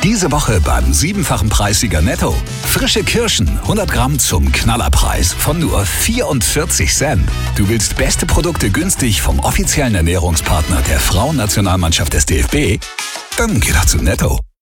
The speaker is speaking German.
Diese Woche beim 7-fachen Preissieger Netto. Frische Kirschen, 100 Gramm zum Knallerpreis von nur 44 Cent. Du willst beste Produkte günstig vom offiziellen Ernährungspartner der Frauennationalmannschaft des DFB? Dann geh doch zu Netto.